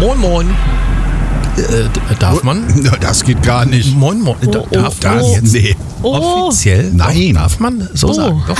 Moin, moin. Darf man? Das geht gar nicht. Moin, moin. Darf das jetzt? Nee. Offiziell? Nein. Darf man so sagen? Doch.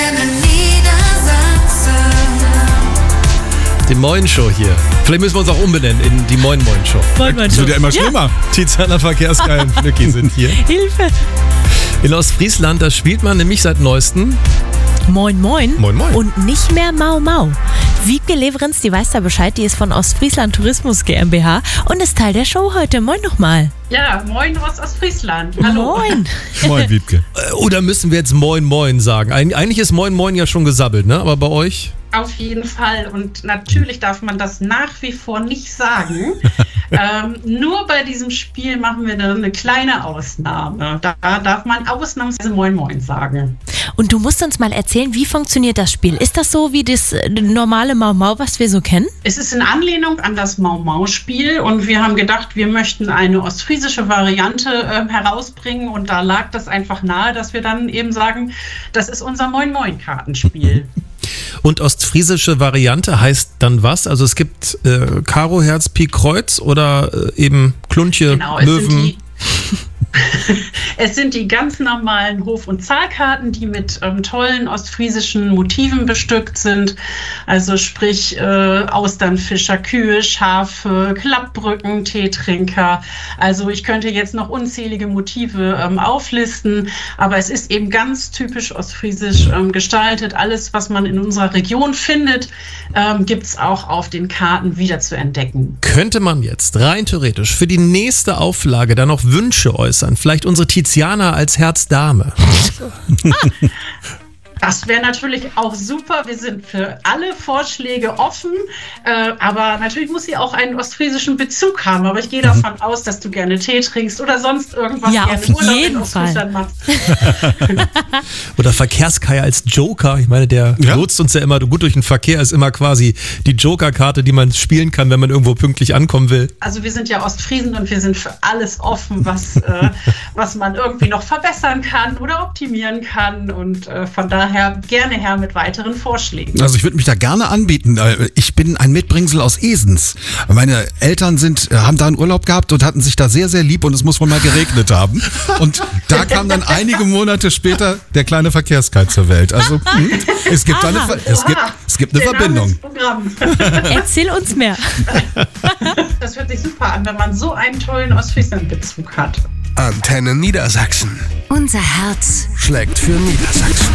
Die Moin-Show hier. Vielleicht müssen wir uns auch umbenennen in die Moin-Moin-Show. Das wird ja immer schlimmer. Tiziana Verkehrsgeil und Flücki sind hier. Hilfe! In Ostfriesland, da spielt man nämlich seit Neuestem Moin, moin. Moin, moin. Und nicht mehr Mau, Mau. Wiebke Leverenz, die weiß da Bescheid, die ist von Ostfriesland Tourismus GmbH und ist Teil der Show heute. Moin nochmal. Ja, moin aus Ostfriesland. Hallo. Moin. Moin, Wiebke. Oder müssen wir jetzt Moin, Moin sagen? Eigentlich ist Moin, Moin ja schon gesabbelt, ne? Aber bei euch? Auf jeden Fall. Und natürlich darf man das nach wie vor nicht sagen. Nur bei diesem Spiel machen wir eine kleine Ausnahme. Da darf man ausnahmsweise Moin, Moin sagen. Und du musst uns mal erzählen, wie funktioniert das Spiel? Ist das so wie das normale Mau Mau, was wir so kennen? Es ist in Anlehnung an das Mau Mau-Spiel und wir haben gedacht, wir möchten eine ostfriesische Variante herausbringen und da lag das einfach nahe, dass wir dann eben sagen, das ist unser Moin Moin-Kartenspiel. Und ostfriesische Variante heißt dann was? Also es gibt Karo, Herz, Pik, Kreuz oder eben Kluntje, genau, Löwen? Es sind die ganz normalen Hof- und Zahlkarten, die mit tollen ostfriesischen Motiven bestückt sind. Also sprich Austernfischer, Kühe, Schafe, Klappbrücken, Teetrinker. Also ich könnte jetzt noch unzählige Motive auflisten, aber es ist eben ganz typisch ostfriesisch gestaltet. Alles, was man in unserer Region findet, gibt es auch auf den Karten wieder zu entdecken. Könnte man jetzt rein theoretisch für die nächste Auflage dann noch Wünsche äußern? Vielleicht unsere Tiziana als Herzdame. Das wäre natürlich auch super. Wir sind für alle Vorschläge offen. Aber natürlich muss sie auch einen ostfriesischen Bezug haben. Aber ich gehe davon aus, dass du gerne Tee trinkst oder sonst irgendwas Ja, gerne auf Urlaub jeden in Ostfriesland machst. Oder Verkehrskaya als Joker. Ich meine, der lotst uns ja immer gut durch den Verkehr. Ist immer quasi die Joker-Karte, die man spielen kann, wenn man irgendwo pünktlich ankommen will. Also wir sind ja Ostfriesen und wir sind für alles offen, was man irgendwie noch verbessern kann oder optimieren kann. Und von daher gerne her mit weiteren Vorschlägen. Also ich würde mich da gerne anbieten. Ich bin ein Mitbringsel aus Esens. Meine Eltern haben da einen Urlaub gehabt und hatten sich da sehr, sehr lieb und es muss wohl mal geregnet haben. Und da kam dann einige Monate später der kleine Verkehrskite zur Welt. Also es gibt eine Verbindung. Erzähl uns mehr. Das hört sich super an, wenn man so einen tollen Ostfriesland-Bezug hat. Antenne Niedersachsen. Unser Herz schlägt für Niedersachsen.